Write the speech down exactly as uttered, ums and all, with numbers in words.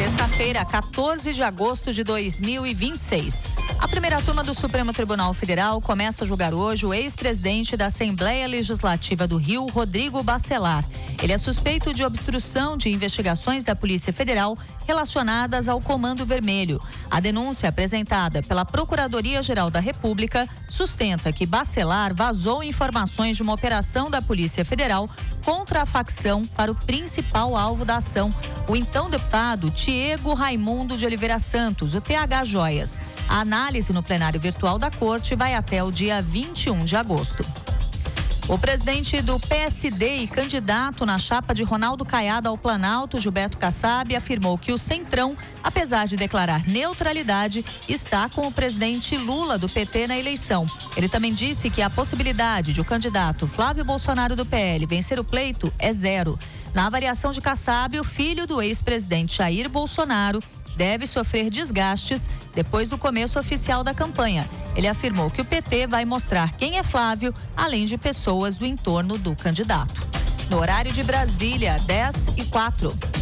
Sexta-feira, quatorze de agosto de dois mil e vinte e seis. A primeira turma do Supremo Tribunal Federal começa a julgar hoje o ex-presidente da Assembleia Legislativa do Rio, Rodrigo Bacelar. Ele é suspeito de obstrução de investigações da Polícia Federal relacionadas ao Comando Vermelho. A denúncia apresentada pela Procuradoria-Geral da República sustenta que Bacelar vazou informações de uma operação da Polícia Federal contra a facção para o principal alvo da ação, o então deputado Tiago Raimundo de Oliveira Santos, o T H Joias. A análise no plenário virtual da Corte vai até o dia vinte e um de agosto. O presidente do P S D e candidato na chapa de Ronaldo Caiado ao Planalto, Gilberto Kassab, afirmou que o Centrão, apesar de declarar neutralidade, está com o presidente Lula do P T na eleição. Ele também disse que a possibilidade de o candidato Flávio Bolsonaro do P L vencer o pleito é zero. Na avaliação de Kassab, o filho do ex-presidente Jair Bolsonaro deve sofrer desgastes depois do começo oficial da campanha. Ele afirmou que o P T vai mostrar quem é Flávio, além de pessoas do entorno do candidato. No horário de Brasília, dez e quatro.